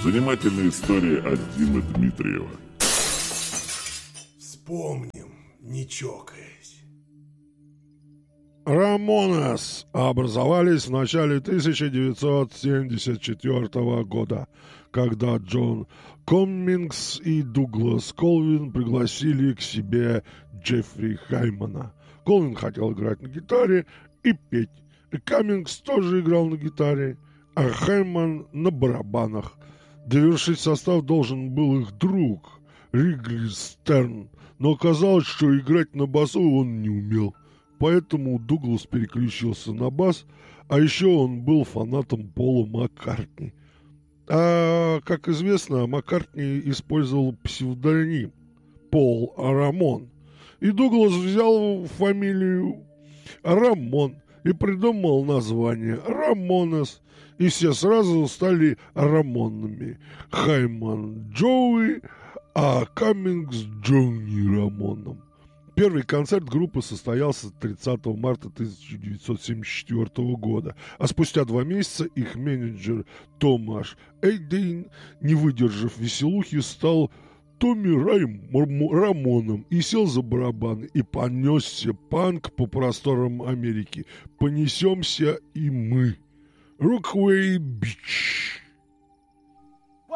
Занимательные истории от Димы Дмитриева. Вспомним, не чокаясь. Рамонес образовались в начале 1974 года, когда Джон Коммингс и Дуглас Колвин пригласили к себе Джеффри Хаймана. Колвин хотел играть на гитаре и петь. И Каммингс тоже играл на гитаре, а Хайман на барабанах. Довершить состав должен был их друг Ригли Стерн, но оказалось, что играть на басу он не умел. Поэтому Дуглас переключился на бас, а еще он был фанатом Пола Маккартни. А, как известно, Маккартни использовал псевдоним Пол Рамон. И Дуглас взял фамилию Рамон и придумал название Рамонес. И все сразу стали Рамонами. Хайман Джоуи, а Каммингс Джонни Рамоном. Первый концерт группы состоялся 30 марта 1974 года, а спустя 2 месяца их менеджер Томаш Эйдейн, не выдержав веселухи, стал Томми Рамоном и сел за барабаны, и понесся панк по просторам Америки. Понесемся и мы. Роквей Бич.